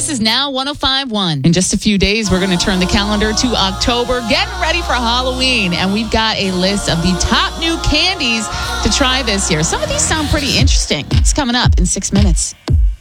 This is Now 105.1. In just a few days, we're going to turn the calendar to October, getting ready for Halloween. And we've got a list of the top new candies to try this year. Some of these sound pretty interesting. It's coming up in 6 minutes.